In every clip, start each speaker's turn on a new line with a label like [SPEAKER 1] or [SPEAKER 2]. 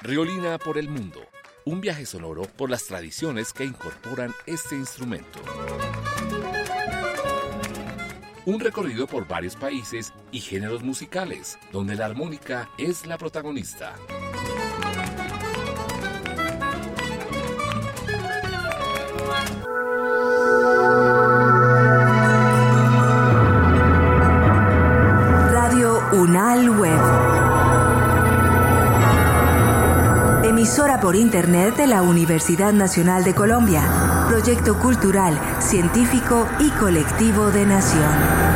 [SPEAKER 1] Riolina por el mundo, un viaje sonoro por las tradiciones que incorporan este instrumento. Un recorrido por varios países y géneros musicales, donde la armónica es la protagonista.
[SPEAKER 2] Radio UNAL Web. Emisora por Internet de la Universidad Nacional de Colombia. Proyecto cultural, científico y colectivo de Nación.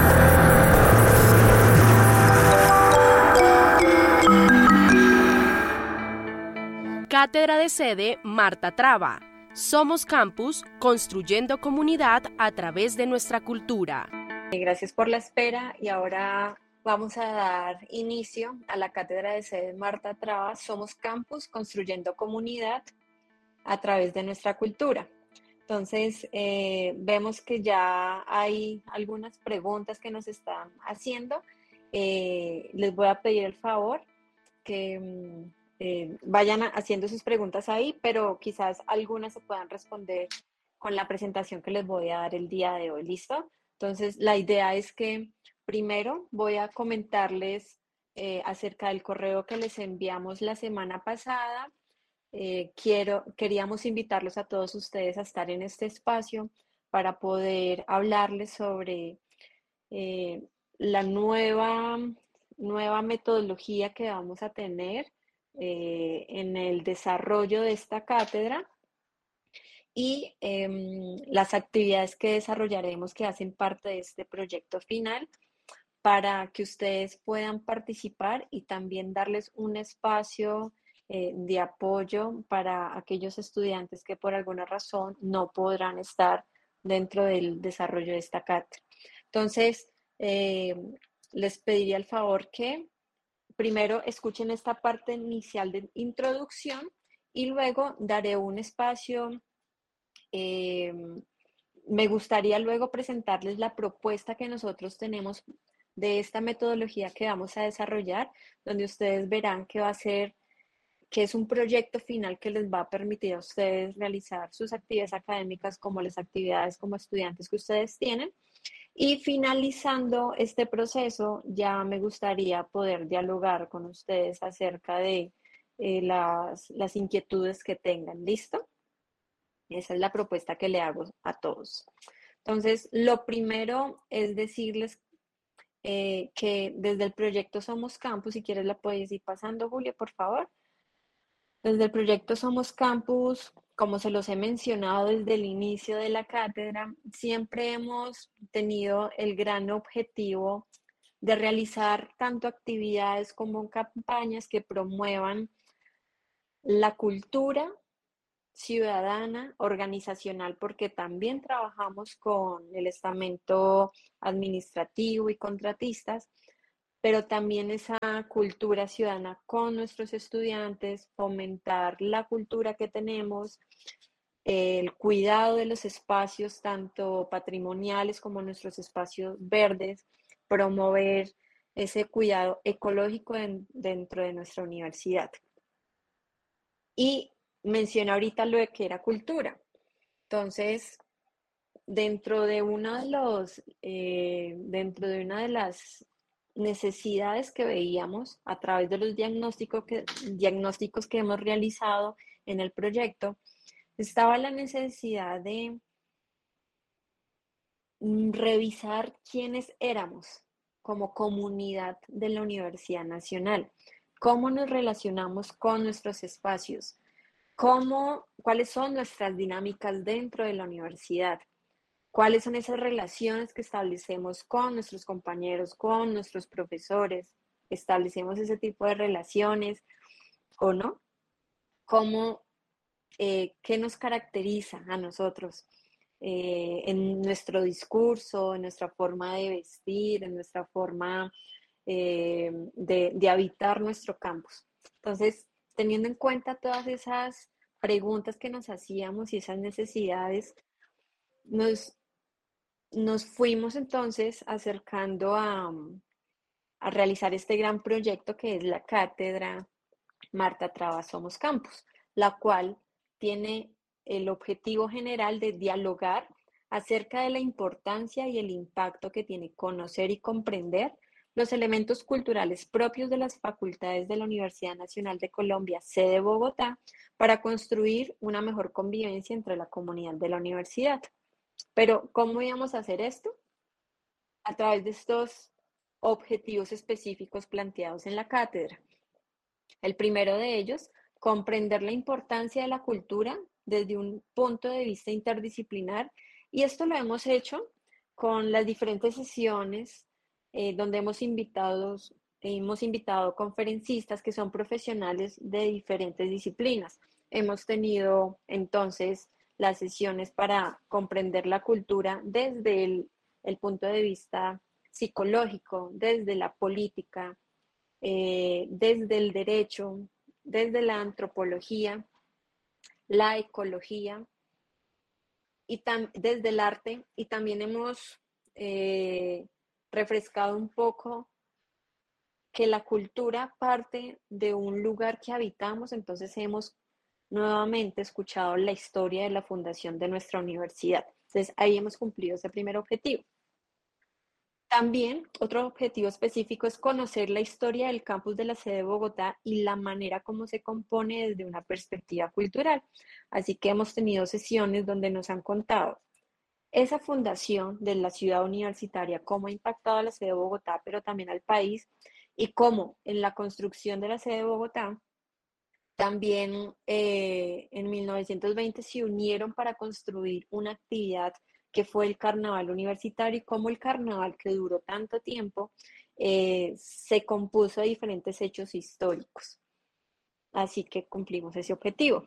[SPEAKER 3] Cátedra de sede Marta Traba. Somos Campus, construyendo comunidad a través de nuestra cultura.
[SPEAKER 4] Gracias por la espera y ahora vamos a dar inicio a la cátedra de sede Marta Traba. Somos Campus, construyendo comunidad a través de nuestra cultura. Entonces, vemos que ya hay algunas preguntas que nos están haciendo. Les voy a pedir el favor que vayan haciendo sus preguntas ahí, pero quizás algunas se puedan responder con la presentación que les voy a dar el día de hoy. ¿Listo? Entonces, la idea es que primero voy a comentarles acerca del correo que les enviamos la semana pasada. Queríamos invitarlos a todos ustedes a estar en este espacio para poder hablarles sobre la nueva metodología que vamos a tener en el desarrollo de esta cátedra y las actividades que desarrollaremos que hacen parte de este proyecto final para que ustedes puedan participar y también darles un espacio de apoyo para aquellos estudiantes que por alguna razón no podrán estar dentro del desarrollo de esta cátedra. Entonces, les pediría el favor que primero escuchen esta parte inicial de introducción y luego daré un espacio. Me gustaría luego presentarles la propuesta que nosotros tenemos de esta metodología que vamos a desarrollar, donde ustedes verán que va a ser, que es un proyecto final que les va a permitir a ustedes realizar sus actividades académicas como las actividades como estudiantes que ustedes tienen. Y finalizando este proceso, ya me gustaría poder dialogar con ustedes acerca de las inquietudes que tengan. ¿Listo? Esa es la propuesta que le hago a todos. Entonces, lo primero es decirles que desde el proyecto Somos Campus, si quieres la puedes ir pasando, Julio, por favor. Desde el proyecto Somos Campus, como se los he mencionado desde el inicio de la cátedra, siempre hemos tenido el gran objetivo de realizar tanto actividades como campañas que promuevan la cultura ciudadana, organizacional, porque también trabajamos con el estamento administrativo y contratistas, pero también esa cultura ciudadana con nuestros estudiantes, fomentar la cultura que tenemos, el cuidado de los espacios, tanto patrimoniales como nuestros espacios verdes, promover ese cuidado ecológico dentro de nuestra universidad. Y mencioné ahorita lo de que era cultura. Entonces, dentro de una de las necesidades que veíamos a través de los diagnósticos que hemos realizado en el proyecto, estaba la necesidad de revisar quiénes éramos como comunidad de la Universidad Nacional, cómo nos relacionamos con nuestros espacios, cuáles son nuestras dinámicas dentro de la universidad, cuáles son esas relaciones que establecemos con nuestros compañeros, con nuestros profesores, establecemos ese tipo de relaciones o no, qué nos caracteriza a nosotros en nuestro discurso, en nuestra forma de vestir, en nuestra forma de habitar nuestro campus. Entonces, teniendo en cuenta todas esas preguntas que nos hacíamos y esas necesidades, nos fuimos entonces acercando a realizar este gran proyecto que es la cátedra Marta Traba Somos Campus, la cual tiene el objetivo general de dialogar acerca de la importancia y el impacto que tiene conocer y comprender los elementos culturales propios de las facultades de la Universidad Nacional de Colombia, sede Bogotá, para construir una mejor convivencia entre la comunidad de la universidad. Pero, ¿cómo íbamos a hacer esto? A través de estos objetivos específicos planteados en la cátedra. El primero de ellos, comprender la importancia de la cultura desde un punto de vista interdisciplinar, y esto lo hemos hecho con las diferentes sesiones donde hemos invitado conferencistas que son profesionales de diferentes disciplinas. Hemos tenido entonces las sesiones para comprender la cultura desde el punto de vista psicológico, desde la política, desde el derecho, desde la antropología, la ecología y desde el arte, y también hemos refrescado un poco que la cultura parte de un lugar que habitamos. Entonces hemos nuevamente escuchado la historia de la fundación de nuestra universidad. Entonces ahí hemos cumplido ese primer objetivo. También otro objetivo específico es conocer la historia del campus de la sede de Bogotá y la manera como se compone desde una perspectiva cultural. Así que hemos tenido sesiones donde nos han contado esa fundación de la ciudad universitaria, cómo ha impactado a la sede de Bogotá, pero también al país, y cómo en la construcción de la sede de Bogotá también en 1920 se unieron para construir una actividad que fue el carnaval universitario, y cómo el carnaval, que duró tanto tiempo, se compuso de diferentes hechos históricos. Así que cumplimos ese objetivo.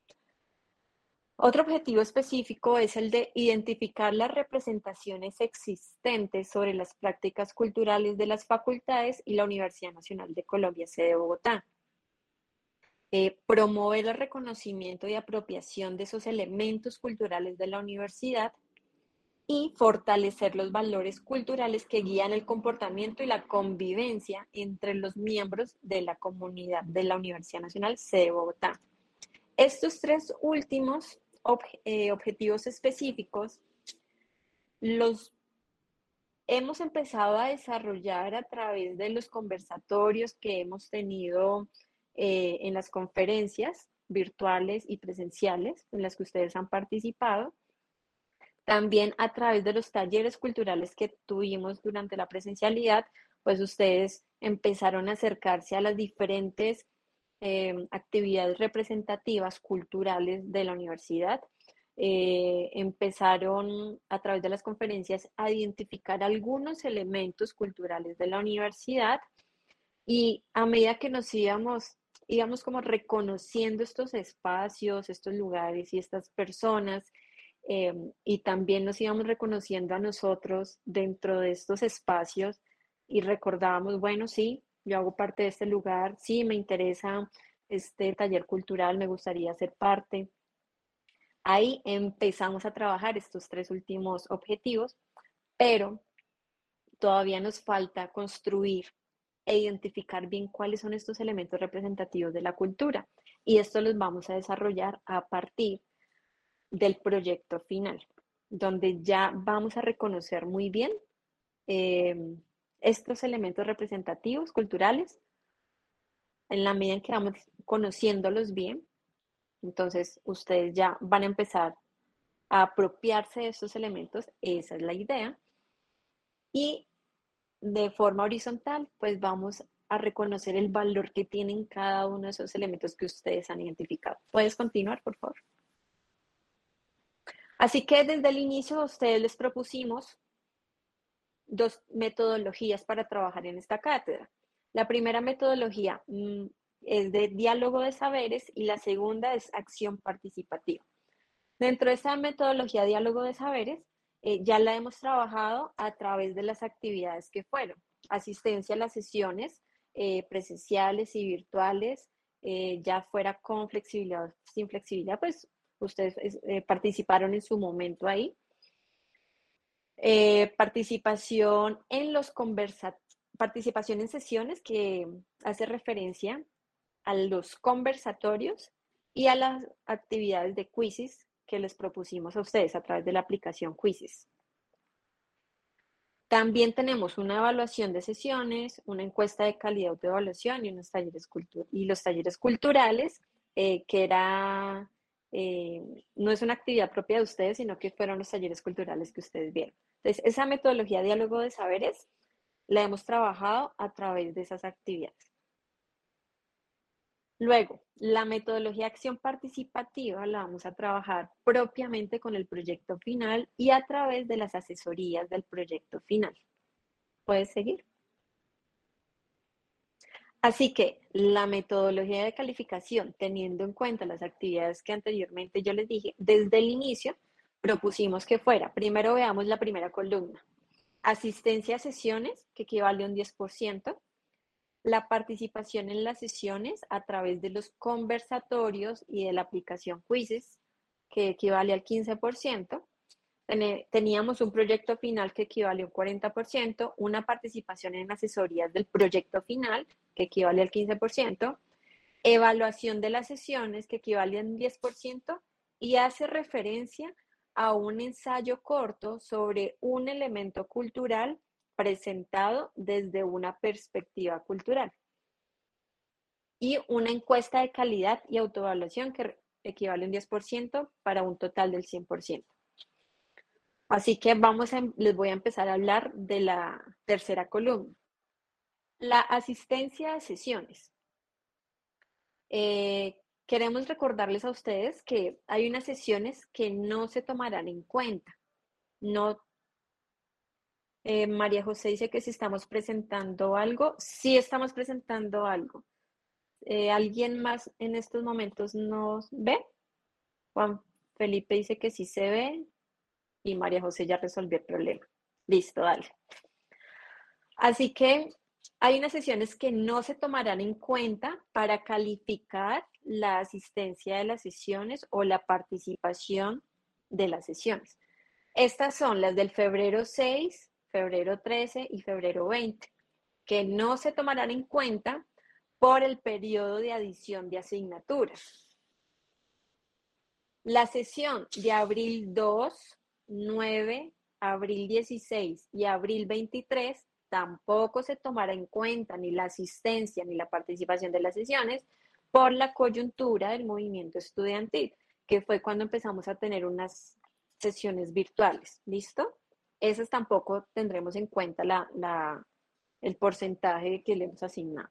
[SPEAKER 4] Otro objetivo específico es el de identificar las representaciones existentes sobre las prácticas culturales de las facultades y la Universidad Nacional de Colombia, sede de Bogotá. Promover el reconocimiento y apropiación de esos elementos culturales de la universidad y fortalecer los valores culturales que guían el comportamiento y la convivencia entre los miembros de la comunidad de la Universidad Nacional, sede de Bogotá. Estos tres últimos objetivos específicos los hemos empezado a desarrollar a través de los conversatorios que hemos tenido en las conferencias virtuales y presenciales en las que ustedes han participado. También a través de los talleres culturales que tuvimos durante la presencialidad, pues ustedes empezaron a acercarse a las diferentes actividades representativas culturales de la universidad. Empezaron a través de las conferencias a identificar algunos elementos culturales de la universidad, y a medida que nos íbamos como reconociendo estos espacios, estos lugares y estas personas, y también nos íbamos reconociendo a nosotros dentro de estos espacios, y recordábamos, bueno, sí, yo hago parte de este lugar, sí, me interesa este taller cultural, me gustaría ser parte. Ahí empezamos a trabajar estos tres últimos objetivos, pero todavía nos falta construir e identificar bien cuáles son estos elementos representativos de la cultura, y esto los vamos a desarrollar a partir del proyecto final, donde ya vamos a reconocer muy bien estos elementos representativos culturales. En la medida en que vamos conociéndolos bien, entonces ustedes ya van a empezar a apropiarse de estos elementos, esa es la idea, y de forma horizontal, pues vamos a reconocer el valor que tienen cada uno de esos elementos que ustedes han identificado. ¿Puedes continuar, por favor? Así que desde el inicio a ustedes les propusimos dos metodologías para trabajar en esta cátedra. La primera metodología es de diálogo de saberes y la segunda es acción participativa. Dentro de esta metodología diálogo de saberes, ya la hemos trabajado a través de las actividades que fueron asistencia a las sesiones presenciales y virtuales, ya fuera con flexibilidad o sin flexibilidad, pues ustedes participaron en su momento ahí. Participación en participación en sesiones que hace referencia a los conversatorios y a las actividades de quizzes que les propusimos a ustedes a través de la aplicación Quizzes. También tenemos una evaluación de sesiones, una encuesta de calidad de autoevaluación y los talleres culturales, que no es una actividad propia de ustedes, sino que fueron los talleres culturales que ustedes vieron. Entonces, esa metodología de diálogo de saberes la hemos trabajado a través de esas actividades. Luego, la metodología de acción participativa la vamos a trabajar propiamente con el proyecto final y a través de las asesorías del proyecto final. ¿Puedes seguir? Así que la metodología de calificación, teniendo en cuenta las actividades que anteriormente yo les dije, desde el inicio propusimos que fuera, primero veamos la primera columna, asistencia a sesiones, que equivale a un 10%, la participación en las sesiones a través de los conversatorios y de la aplicación Quizzes, que equivale al 15%. Teníamos un proyecto final que equivale a un 40%, una participación en asesorías del proyecto final, que equivale al 15%, evaluación de las sesiones, que equivale a un 10%, y hace referencia a un ensayo corto sobre un elemento cultural presentado desde una perspectiva cultural. Y una encuesta de calidad y autoevaluación que equivale a un 10% para un total del 100%. Así que les voy a empezar a hablar de la tercera columna. La asistencia a sesiones. Queremos recordarles a ustedes que hay unas sesiones que no se tomarán en cuenta. No, María José dice que si estamos presentando algo, sí estamos presentando algo. ¿Alguien más en estos momentos nos ve? Juan Felipe dice que sí se ve y María José ya resolvió el problema. Listo, dale. Así que hay unas sesiones que no se tomarán en cuenta para calificar la asistencia de las sesiones o la participación de las sesiones. Estas son las del febrero 6, febrero 13 y febrero 20, que no se tomarán en cuenta por el periodo de adición de asignaturas. La sesión de abril 2, 9, abril 16 y abril 23 tampoco se tomará en cuenta ni la asistencia ni la participación de las sesiones por la coyuntura del movimiento estudiantil, que fue cuando empezamos a tener unas sesiones virtuales. ¿Listo? Esas tampoco tendremos en cuenta el porcentaje que le hemos asignado.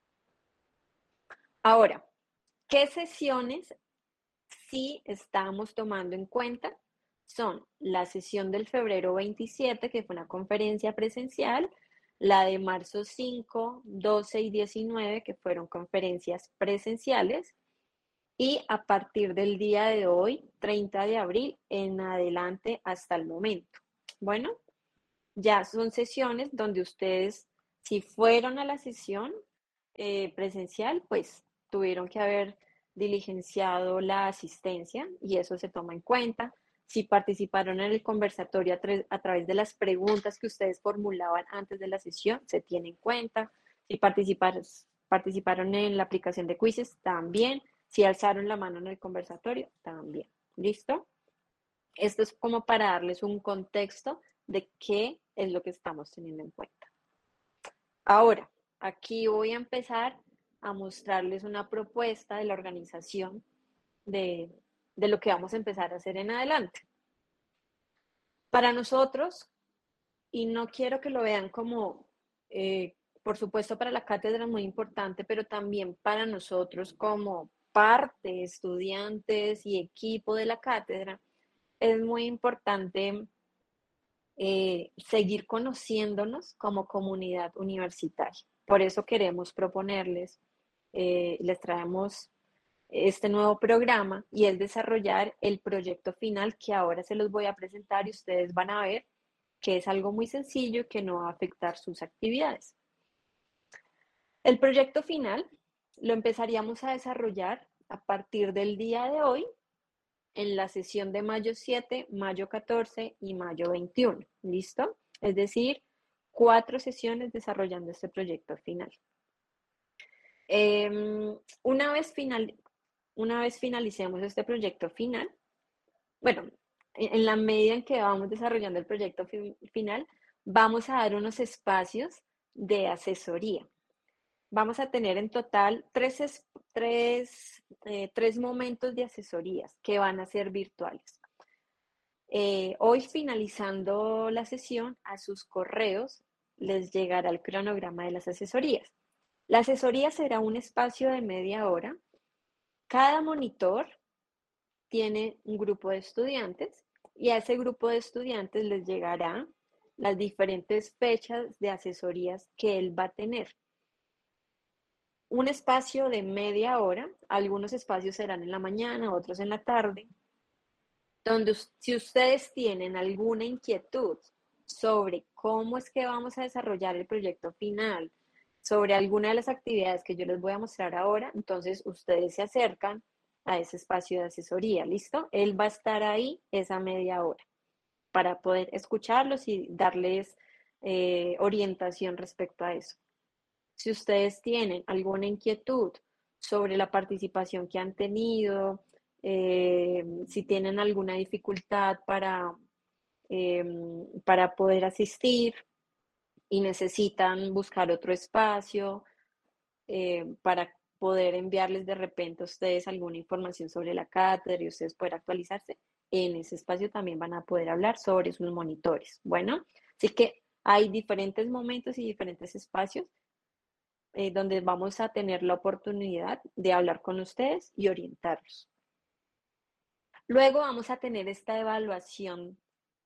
[SPEAKER 4] Ahora, ¿qué sesiones sí estamos tomando en cuenta? Son la sesión del febrero 27, que fue una conferencia presencial, la de marzo 5, 12 y 19, que fueron conferencias presenciales, y a partir del día de hoy, 30 de abril, en adelante hasta el momento. Bueno, ya son sesiones donde ustedes, si fueron a la sesión presencial, pues tuvieron que haber diligenciado la asistencia y eso se toma en cuenta. Si participaron en el conversatorio a través de las preguntas que ustedes formulaban antes de la sesión, se tiene en cuenta. Si participaron en la aplicación de quizzes, también. Si alzaron la mano en el conversatorio, también. ¿Listo? Esto es como para darles un contexto de qué es lo que estamos teniendo en cuenta. Ahora, aquí voy a empezar a mostrarles una propuesta de la organización de lo que vamos a empezar a hacer en adelante. Para nosotros, y no quiero que lo vean como, por supuesto para la cátedra es muy importante, pero también para nosotros como parte, estudiantes y equipo de la cátedra, es muy importante seguir conociéndonos como comunidad universitaria. Por eso queremos proponerles, les traemos este nuevo programa y es desarrollar el proyecto final que ahora se los voy a presentar y ustedes van a ver que es algo muy sencillo y que no va a afectar sus actividades. El proyecto final lo empezaríamos a desarrollar a partir del día de hoy en la sesión de mayo 7, mayo 14 y mayo 21. ¿Listo? Es decir, 4 sesiones desarrollando este proyecto final. Una vez, una vez finalicemos este proyecto final, bueno, en la medida en que vamos desarrollando el proyecto final, vamos a dar unos espacios de asesoría. Vamos a tener en total tres momentos de asesorías que van a ser virtuales. Hoy, finalizando la sesión, a sus correos les llegará el cronograma de las asesorías. La asesoría será un espacio de media hora. Cada monitor tiene un grupo de estudiantes y a ese grupo de estudiantes les llegará las diferentes fechas de asesorías que él va a tener. Un espacio de media hora, algunos espacios serán en la mañana, otros en la tarde, donde si ustedes tienen alguna inquietud sobre cómo es que vamos a desarrollar el proyecto final, sobre alguna de las actividades que yo les voy a mostrar ahora, entonces ustedes se acercan a ese espacio de asesoría, ¿listo? Él va a estar ahí esa media hora para poder escucharlos y darles orientación respecto a eso. Si ustedes tienen alguna inquietud sobre la participación que han tenido, si tienen alguna dificultad para poder asistir y necesitan buscar otro espacio para poder enviarles de repente a ustedes alguna información sobre la cátedra y ustedes poder actualizarse, en ese espacio también van a poder hablar sobre sus monitores. Bueno, así que hay diferentes momentos y diferentes espacios donde vamos a tener la oportunidad de hablar con ustedes y orientarlos. Luego vamos a tener esta evaluación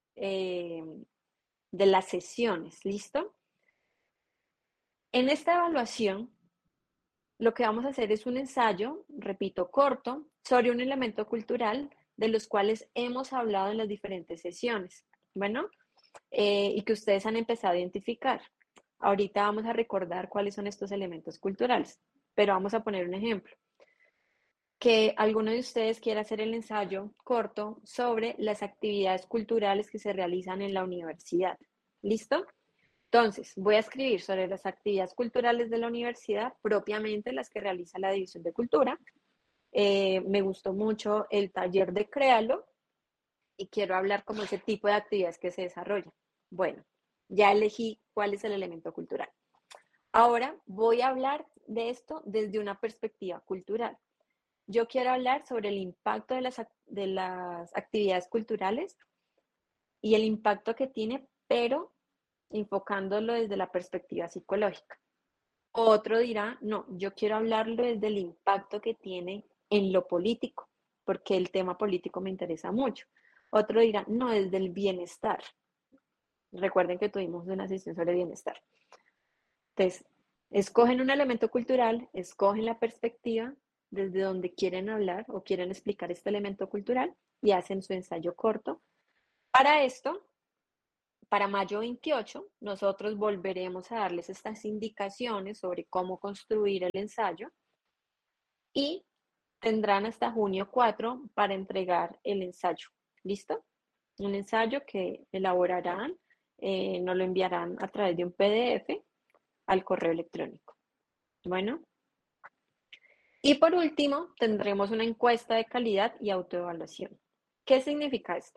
[SPEAKER 4] de las sesiones, ¿listo? En esta evaluación, lo que vamos a hacer es un ensayo, repito, corto, sobre un elemento cultural de los cuales hemos hablado en las diferentes sesiones, bueno, y que ustedes han empezado a identificar. Ahorita vamos a recordar cuáles son estos elementos culturales, pero vamos a poner un ejemplo. Que alguno de ustedes quiera hacer el ensayo corto sobre las actividades culturales que se realizan en la universidad. ¿Listo? Entonces, voy a escribir sobre las actividades culturales de la universidad, propiamente las que realiza la División de Cultura. Me gustó mucho el taller de Créalo y quiero hablar como ese tipo de actividades que se desarrollan. Bueno, ya elegí cuál es el elemento cultural. Ahora voy a hablar de esto desde una perspectiva cultural. Yo quiero hablar sobre el impacto de las actividades culturales y el impacto que tiene, pero enfocándolo desde la perspectiva psicológica. Otro dirá, no, yo quiero hablarlo desde el impacto que tiene en lo político, porque el tema político me interesa mucho. Otro dirá, no, desde el bienestar. Recuerden que tuvimos una sesión sobre bienestar. Entonces, escogen un elemento cultural, escogen la perspectiva desde donde quieren hablar o quieren explicar este elemento cultural y hacen su ensayo corto. Para esto, para mayo 28, nosotros volveremos a darles estas indicaciones sobre cómo construir el ensayo y tendrán hasta junio 4 para entregar el ensayo. ¿Listo? Un ensayo que elaborarán, nos lo enviarán a través de un PDF al correo electrónico. Bueno. Y por último, tendremos una encuesta de calidad y autoevaluación. ¿Qué significa esto?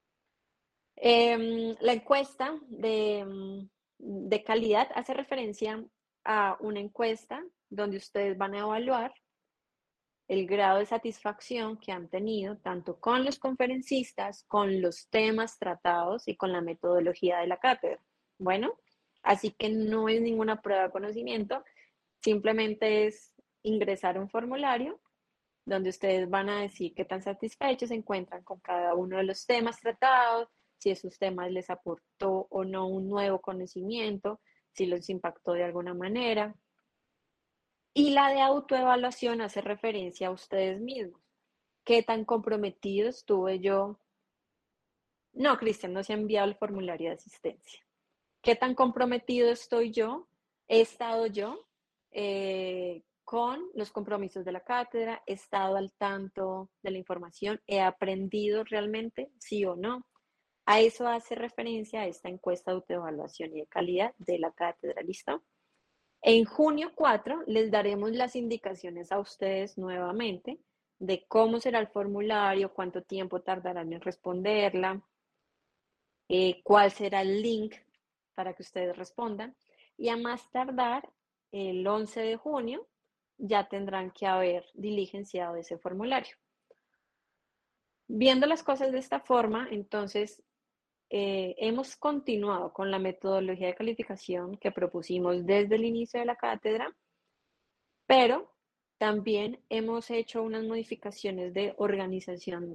[SPEAKER 4] La encuesta de calidad hace referencia a una encuesta donde ustedes van a evaluar el grado de satisfacción que han tenido tanto con los conferencistas, con los temas tratados y con la metodología de la cátedra. Bueno, así que no es ninguna prueba de conocimiento, simplemente es ingresar un formulario donde ustedes van a decir qué tan satisfechos se encuentran con cada uno de los temas tratados, si esos temas les aportó o no un nuevo conocimiento, si los impactó de alguna manera. Y la de autoevaluación hace referencia a ustedes mismos. ¿Qué tan comprometido estuve yo? No, Cristian, no se ha enviado el formulario de asistencia. ¿Qué tan comprometido estoy yo? ¿He estado yo con los compromisos de la cátedra? ¿He estado al tanto de la información? ¿He aprendido realmente? ¿Sí o no? A eso hace referencia a esta encuesta de autoevaluación y de calidad de la cátedra. ¿Listo? En junio 4 les daremos las indicaciones a ustedes nuevamente de cómo será el formulario, cuánto tiempo tardarán en responderla, cuál será el link para que ustedes respondan. Y a más tardar, el 11 de junio, ya tendrán que haber diligenciado ese formulario. Viendo las cosas de esta forma, entonces, hemos continuado con la metodología de calificación que propusimos desde el inicio de la cátedra, pero también hemos hecho unas modificaciones de organización,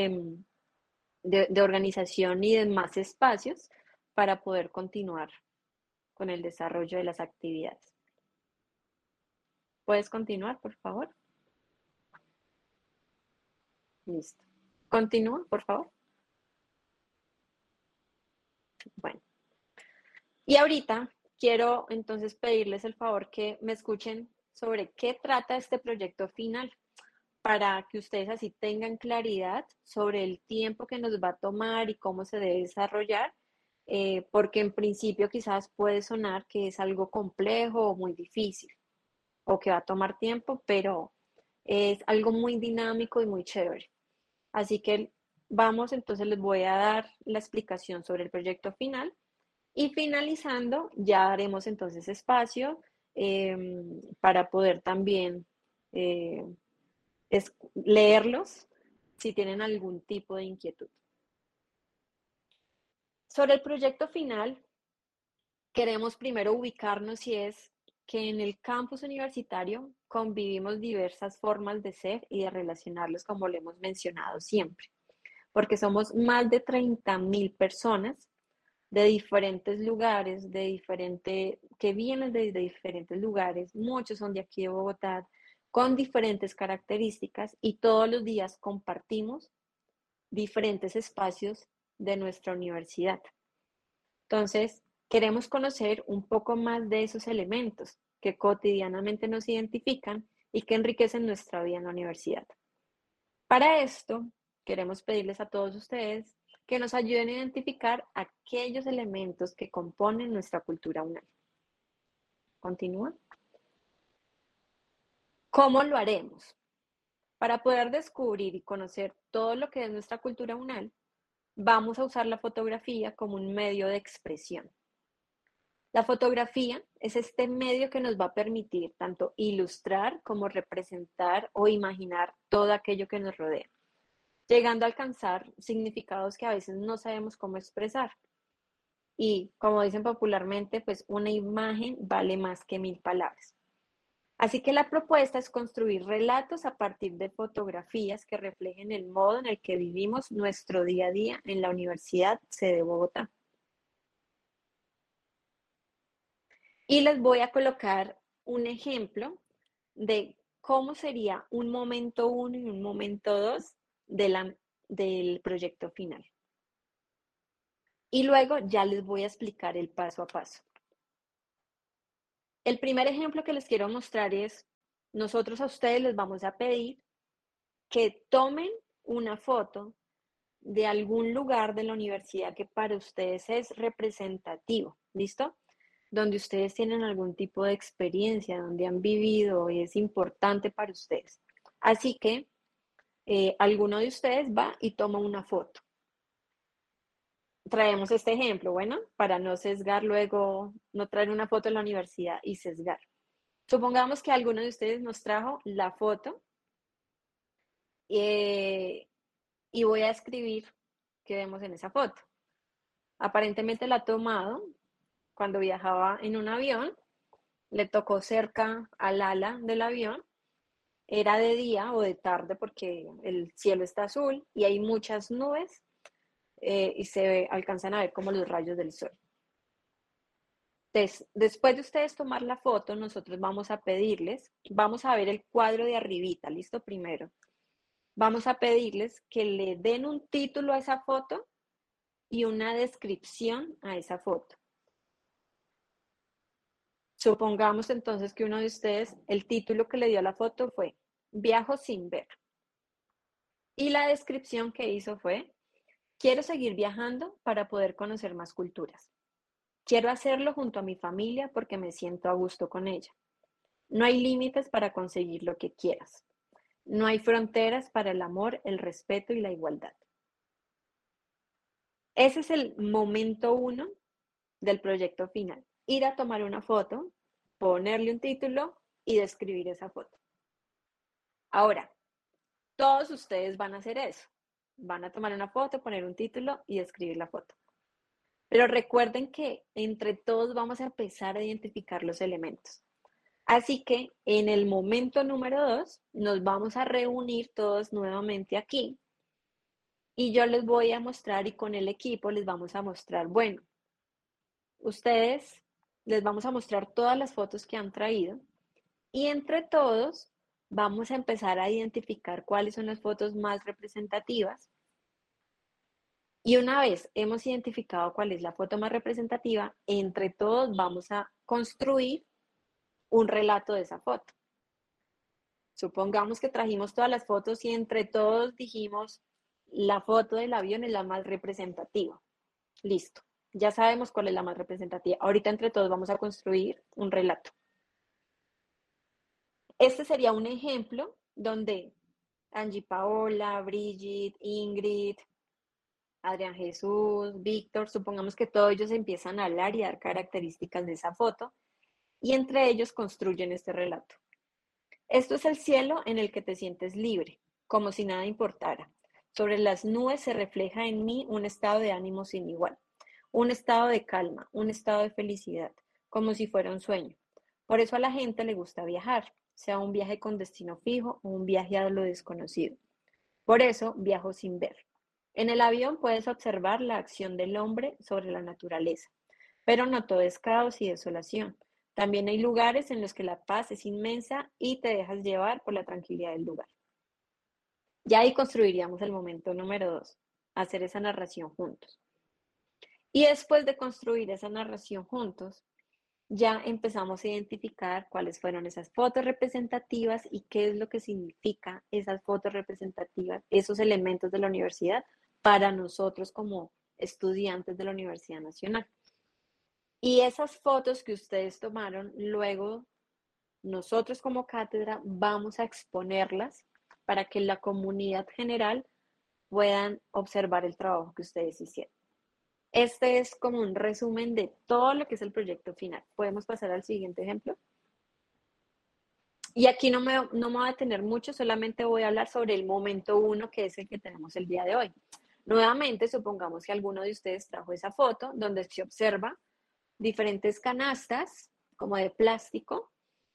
[SPEAKER 4] de organización y de más espacios para poder continuar con el desarrollo de las actividades. ¿Puedes continuar, por favor? Listo. Continúa, por favor. Bueno. Y ahorita quiero entonces pedirles el favor que me escuchen sobre qué trata este proyecto final, para que ustedes así tengan claridad sobre el tiempo que nos va a tomar y cómo se debe desarrollar, porque en principio quizás puede sonar que es algo complejo o muy difícil, o que va a tomar tiempo, pero es algo muy dinámico y muy chévere. Así que vamos, entonces les voy a dar la explicación sobre el proyecto final y finalizando ya haremos entonces espacio para poder también leerlos si tienen algún tipo de inquietud. Sobre el proyecto final, queremos primero ubicarnos y es que en el campus universitario convivimos diversas formas de ser y de relacionarlos, como lo hemos mencionado siempre, porque somos más de 30.000 personas de diferentes lugares, que vienen de diferentes lugares, muchos son de aquí de Bogotá, con diferentes características y todos los días compartimos diferentes espacios de nuestra universidad. Entonces, queremos conocer un poco más de esos elementos que cotidianamente nos identifican y que enriquecen nuestra vida en la universidad. Para esto, queremos pedirles a todos ustedes que nos ayuden a identificar aquellos elementos que componen nuestra cultura UNAL. Continúa. ¿Cómo lo haremos? Para poder descubrir y conocer todo lo que es nuestra cultura UNAL, vamos a usar la fotografía como un medio de expresión. La fotografía es este medio que nos va a permitir tanto ilustrar como representar o imaginar todo aquello que nos rodea, llegando a alcanzar significados que a veces no sabemos cómo expresar. Y como dicen popularmente, pues una imagen vale más que 1000 palabras. Así que la propuesta es construir relatos a partir de fotografías que reflejen el modo en el que vivimos nuestro día a día en la Universidad Sede Bogotá. Y les voy a colocar un ejemplo de cómo sería un momento 1 y un momento 2 del proyecto final. Y luego ya les voy a explicar el paso a paso. El primer ejemplo que les quiero mostrar es, nosotros a ustedes les vamos a pedir que tomen una foto de algún lugar de la universidad que para ustedes es representativo, ¿listo? Donde ustedes tienen algún tipo de experiencia, donde han vivido y es importante para ustedes. Así que alguno de ustedes va y toma una foto. Traemos este ejemplo, bueno, para no sesgar luego, no traer una foto de la universidad y sesgar. Supongamos que alguno de ustedes nos trajo la foto y voy a escribir qué vemos en esa foto. Aparentemente la ha tomado cuando viajaba en un avión, le tocó cerca al ala del avión, era de día o de tarde porque el cielo está azul y hay muchas nubes y alcanzan a ver como los rayos del sol. Entonces, después de ustedes tomar la foto, nosotros vamos a pedirles, vamos a ver el cuadro de arribita, listo, primero. Vamos a pedirles que le den un título a esa foto y una descripción a esa foto. Supongamos entonces que uno de ustedes, el título que le dio a la foto fue Viajo sin ver. Y la descripción que hizo fue, quiero seguir viajando para poder conocer más culturas. Quiero hacerlo junto a mi familia porque me siento a gusto con ella. No hay límites para conseguir lo que quieras. No hay fronteras para el amor, el respeto y la igualdad. Ese es el momento 1 del proyecto final. Ir a tomar una foto, ponerle un título y describir esa foto. Ahora, todos ustedes van a hacer eso. Van a tomar una foto, poner un título y describir la foto. Pero recuerden que entre todos vamos a empezar a identificar los elementos. Así que en el momento número 2 nos vamos a reunir todos nuevamente aquí y yo les voy a mostrar y con el equipo les vamos a mostrar, bueno, ustedes les vamos a mostrar todas las fotos que han traído y entre todos vamos a empezar a identificar cuáles son las fotos más representativas. Y una vez hemos identificado cuál es la foto más representativa, entre todos vamos a construir un relato de esa foto. Supongamos que trajimos todas las fotos y entre todos dijimos la foto del avión es la más representativa. Listo, ya sabemos cuál es la más representativa. Ahorita entre todos vamos a construir un relato. Este sería un ejemplo donde Angie Paola, Brigitte, Ingrid, Adrián Jesús, Víctor, supongamos que todos ellos empiezan a hablar y dar características de esa foto y entre ellos construyen este relato. Esto es el cielo en el que te sientes libre, como si nada importara. Sobre las nubes se refleja en mí un estado de ánimo sin igual, un estado de calma, un estado de felicidad, como si fuera un sueño. Por eso a la gente le gusta viajar, sea un viaje con destino fijo o un viaje a lo desconocido. Por eso viajo sin ver. En el avión puedes observar la acción del hombre sobre la naturaleza, pero no todo es caos y desolación. También hay lugares en los que la paz es inmensa y te dejas llevar por la tranquilidad del lugar. Ya ahí construiríamos el momento número 2, hacer esa narración juntos. Y después de construir esa narración juntos, ya empezamos a identificar cuáles fueron esas fotos representativas y qué es lo que significa esas fotos representativas, esos elementos de la universidad para nosotros como estudiantes de la Universidad Nacional. Y esas fotos que ustedes tomaron, luego nosotros como cátedra vamos a exponerlas para que la comunidad general puedan observar el trabajo que ustedes hicieron. Este es como un resumen de todo lo que es el proyecto final. ¿Podemos pasar al siguiente ejemplo? Y aquí no me voy a detener mucho, solamente voy a hablar sobre el momento 1, que es el que tenemos el día de hoy. Nuevamente, supongamos que alguno de ustedes trajo esa foto donde se observa diferentes canastas como de plástico,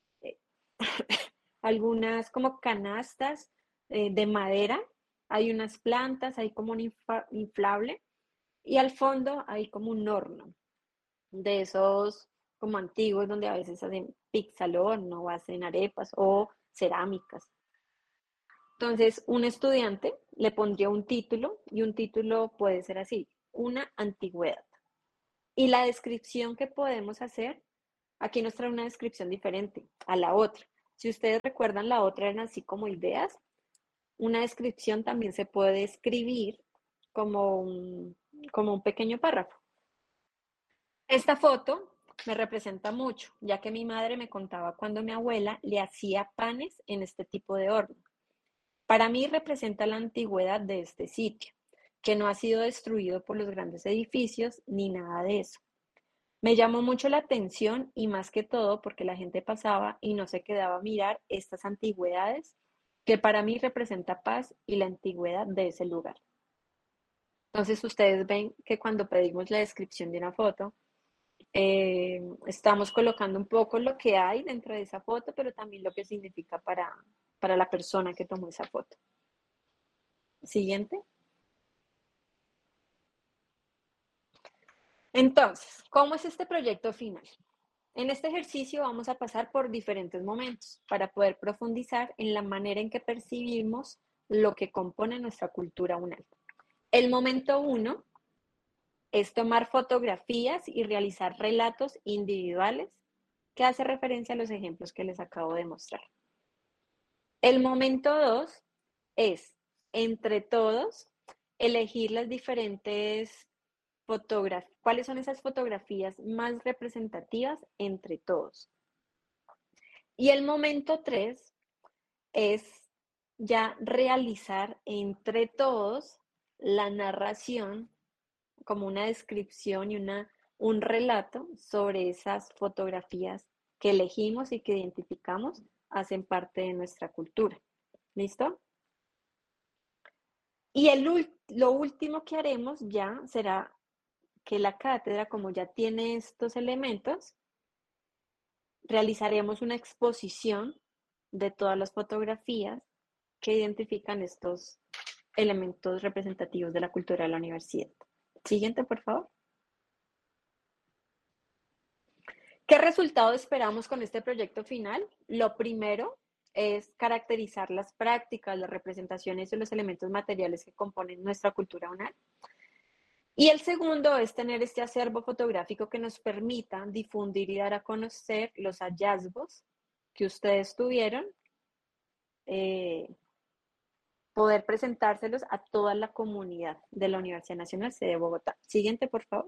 [SPEAKER 4] algunas como canastas de madera, hay unas plantas, hay como un inflable y al fondo hay como un horno de esos como antiguos donde a veces hacen pizza al horno o hacen arepas o cerámicas. Entonces, un estudiante le pondría un título y un título puede ser así, una antigüedad. Y la descripción que podemos hacer, aquí nos trae una descripción diferente a la otra. Si ustedes recuerdan, la otra eran así como ideas. Una descripción también se puede escribir como un pequeño párrafo. Esta foto me representa mucho, ya que mi madre me contaba cuando mi abuela le hacía panes en este tipo de horno. Para mí representa la antigüedad de este sitio, que no ha sido destruido por los grandes edificios ni nada de eso. Me llamó mucho la atención y más que todo porque la gente pasaba y no se quedaba a mirar estas antigüedades que para mí representa paz y la antigüedad de ese lugar. Entonces ustedes ven que cuando pedimos la descripción de una foto, estamos colocando un poco lo que hay dentro de esa foto, pero también lo que significa para la persona que tomó esa foto. Siguiente. Entonces, ¿cómo es este proyecto final? En este ejercicio vamos a pasar por diferentes momentos para poder profundizar en la manera en que percibimos lo que compone nuestra cultura UNAL. El momento 1 es tomar fotografías y realizar relatos individuales que hace referencia a los ejemplos que les acabo de mostrar. El momento 2 es, entre todos, elegir las diferentes cuáles son esas fotografías más representativas entre todos. Y el momento 3 es ya realizar entre todos la narración, como una descripción y un relato sobre esas fotografías que elegimos y que identificamos, hacen parte de nuestra cultura. ¿Listo? Y lo último que haremos ya será que la cátedra, como ya tiene estos elementos, realizaremos una exposición de todas las fotografías que identifican estos elementos representativos de la cultura de la universidad. Siguiente, por favor. ¿Qué resultado esperamos con este proyecto final? Lo primero es caracterizar las prácticas, las representaciones y los elementos materiales que componen nuestra cultura UNAL. Y el segundo es tener este acervo fotográfico que nos permita difundir y dar a conocer los hallazgos que ustedes tuvieron, poder presentárselos a toda la comunidad de la Universidad Nacional Sede de Bogotá. Siguiente, por favor.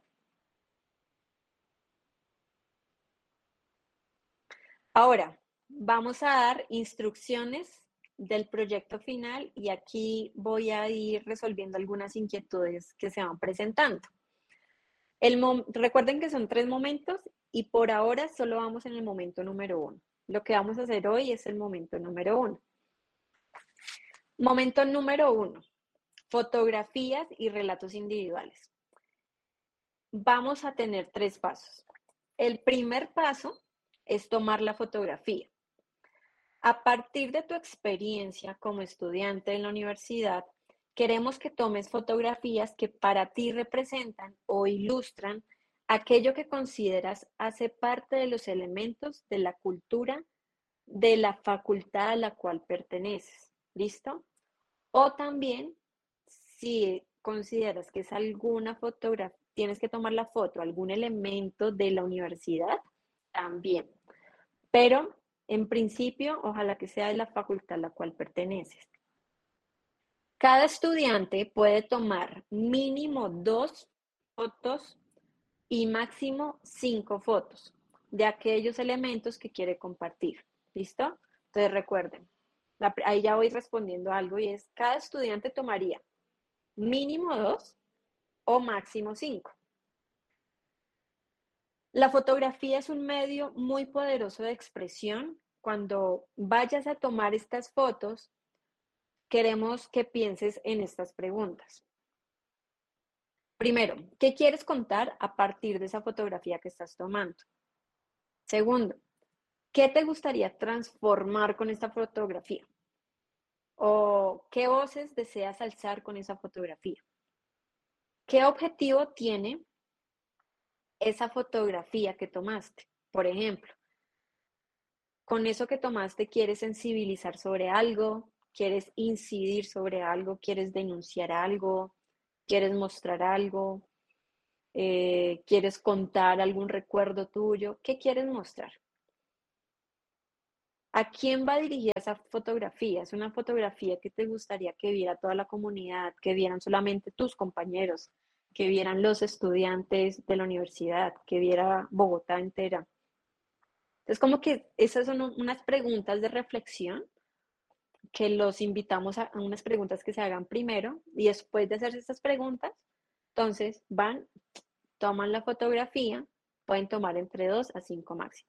[SPEAKER 4] Ahora, vamos a dar instrucciones del proyecto final y aquí voy a ir resolviendo algunas inquietudes que se van presentando. Recuerden que son 3 momentos y por ahora solo vamos en el momento número 1. Lo que vamos a hacer hoy es el momento número 1. Momento número 1, fotografías y relatos individuales. Vamos a tener 3 pasos. El primer paso es tomar la fotografía. A partir de tu experiencia como estudiante en la universidad, queremos que tomes fotografías que para ti representan o ilustran aquello que consideras hace parte de los elementos de la cultura de la facultad a la cual perteneces. ¿Listo? O también, si consideras que es alguna fotografía, tienes que tomar la foto, algún elemento de la universidad, también. Pero, en principio, ojalá que sea de la facultad a la cual perteneces. Cada estudiante puede tomar mínimo 2 fotos y máximo 5 fotos de aquellos elementos que quiere compartir. ¿Listo? Entonces recuerden, ahí ya voy respondiendo algo y es, cada estudiante tomaría mínimo 2 o máximo 5. La fotografía es un medio muy poderoso de expresión. Cuando vayas a tomar estas fotos, queremos que pienses en estas preguntas. Primero, ¿qué quieres contar a partir de esa fotografía que estás tomando? Segundo, ¿qué te gustaría transformar con esta fotografía? ¿O qué voces deseas alzar con esa fotografía? ¿Qué objetivo tiene esa fotografía que tomaste? Por ejemplo, con eso que tomaste, ¿quieres sensibilizar sobre algo? ¿Quieres incidir sobre algo? ¿Quieres denunciar algo? ¿Quieres mostrar algo? ¿Quieres contar algún recuerdo tuyo? ¿Qué quieres mostrar? ¿A quién va dirigida esa fotografía? ¿Es una fotografía que te gustaría que viera toda la comunidad, que vieran solamente tus compañeros, que vieran los estudiantes de la universidad, que viera Bogotá entera? Entonces, como que esas son unas preguntas de reflexión que los invitamos a unas preguntas que se hagan primero y después de hacerse estas preguntas, entonces van, toman la fotografía, pueden tomar entre 2 a 5 máximo.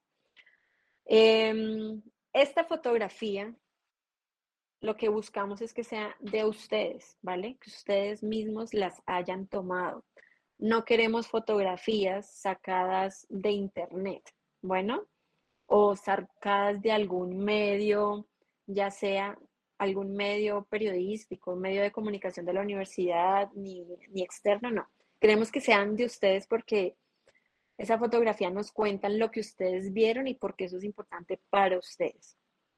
[SPEAKER 4] Esta fotografía, lo que buscamos es que sea de ustedes, ¿vale? Que ustedes mismos las hayan tomado. No queremos fotografías sacadas de internet, bueno, o sacadas de algún medio, ya sea algún medio periodístico, medio de comunicación de la universidad, ni externo, no. Queremos que sean de ustedes porque esa fotografía nos cuenta lo que ustedes vieron y por qué eso es importante para ustedes.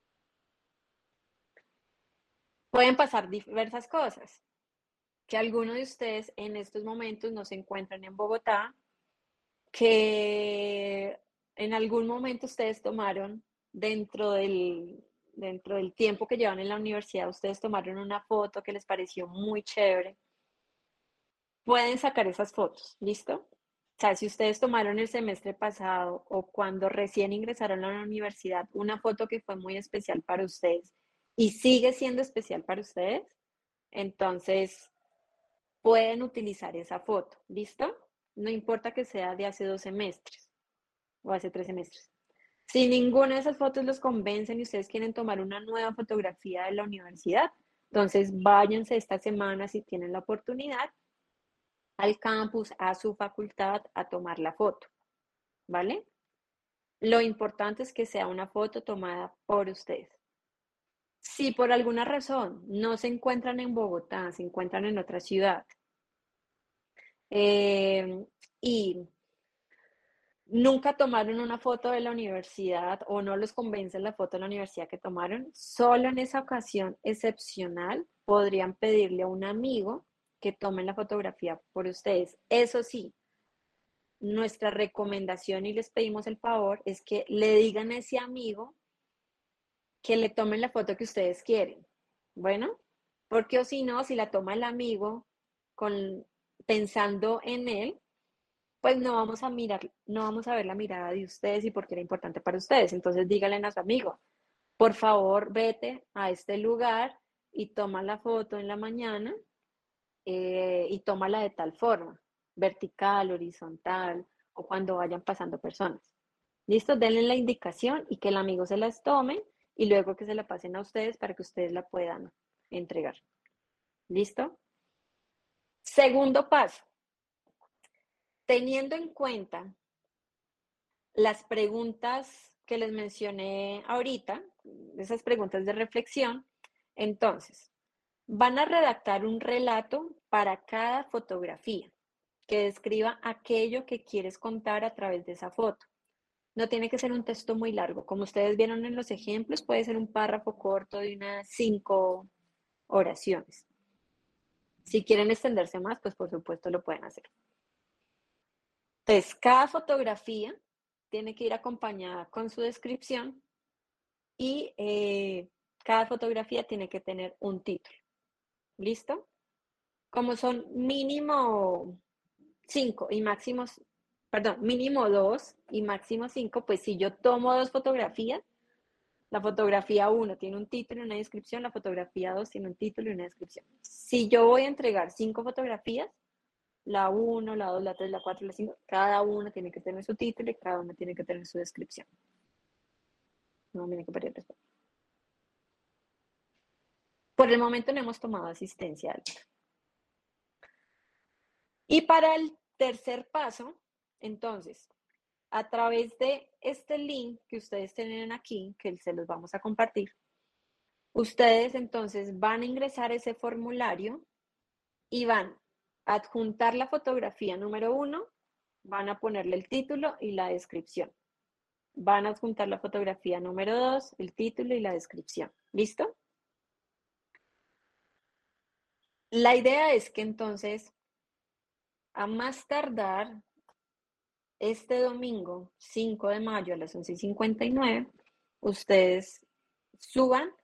[SPEAKER 4] Pueden pasar diversas cosas, que algunos de ustedes en estos momentos no se encuentran en Bogotá, que en algún momento ustedes tomaron dentro del tiempo que llevan en la universidad, ustedes tomaron una foto que les pareció muy chévere pueden sacar esas fotos, ¿listo? O sea, si ustedes tomaron el semestre pasado o cuando recién ingresaron a la universidad una foto que fue muy especial para ustedes y sigue siendo especial para ustedes, entonces pueden utilizar esa foto, ¿listo? No importa que sea de hace 2 semestres o hace 3 semestres. Si ninguna de esas fotos los convencen y ustedes quieren tomar una nueva fotografía de la universidad, entonces váyanse esta semana si tienen la oportunidad al campus, a su facultad, a tomar la foto, ¿vale? Lo importante es que sea una foto tomada por ustedes. Si por alguna razón no se encuentran en Bogotá, se encuentran en otra ciudad y nunca tomaron una foto de la universidad o no los convence la foto de la universidad que tomaron, solo en esa ocasión excepcional podrían pedirle a un amigo que tome la fotografía por ustedes. Eso sí, nuestra recomendación y les pedimos el favor es que le digan a ese amigo que le tomen la foto que ustedes quieren. Bueno, porque o si no, si la toma el amigo pensando en él, pues no vamos a mirar, no vamos a ver la mirada de ustedes y por qué era importante para ustedes. Entonces díganle a su amigo, por favor, vete a este lugar y toma la foto en la mañana y tómala de tal forma, vertical, horizontal o cuando vayan pasando personas. ¿Listo? Denle la indicación y que el amigo se las tome y luego que se la pasen a ustedes para que ustedes la puedan entregar. ¿Listo? Segundo paso. Teniendo en cuenta las preguntas que les mencioné ahorita, esas preguntas de reflexión, entonces, van a redactar un relato para cada fotografía que describa aquello que quieres contar a través de esa foto. No tiene que ser un texto muy largo. Como ustedes vieron en los ejemplos, puede ser un párrafo corto de unas 5 oraciones. Si quieren extenderse más, pues por supuesto lo pueden hacer. Entonces, cada fotografía tiene que ir acompañada con su descripción y cada fotografía tiene que tener un título. ¿Listo? Como son mínimo 5 y mínimo 2 y máximo 5, pues si yo tomo 2 fotografías, la fotografía 1 tiene un título y una descripción, la fotografía 2 tiene un título y una descripción. Si yo voy a entregar 5 fotografías, la 1, la 2, la 3, la 4, la 5, cada una tiene que tener su título y cada una tiene que tener su descripción. No tiene que perder respeto. Por el momento no hemos tomado asistencia. Y para el tercer paso, entonces, a través de este link que ustedes tienen aquí, que se los vamos a compartir, ustedes entonces van a ingresar ese formulario y van a adjuntar la fotografía número 1, van a ponerle el título y la descripción. Van a adjuntar la fotografía número 2, el título y la descripción. ¿Listo? La idea es que entonces, a más tardar, este domingo, 5 de mayo a las 11:59, ustedes suban